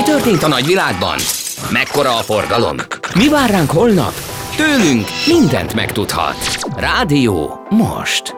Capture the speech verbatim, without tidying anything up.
történt a nagyvilágban? Mekkora a forgalom? Mi vár ránk holnap? Tőlünk mindent megtudhat. Rádió most.